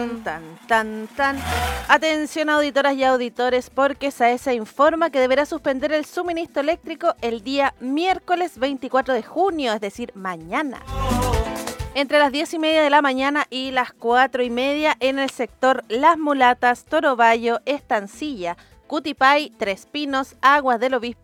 tan, tan, tan, tan. Atención auditoras y auditores, porque SAESA informa que deberá suspender el suministro eléctrico el día miércoles 24 de junio, es decir, mañana. Entre las 10:30 de la mañana y las 4:30 en el sector Las Mulatas, Torobayo, Estancilla, Cutipay, Tres Pinos, Aguas del Obispo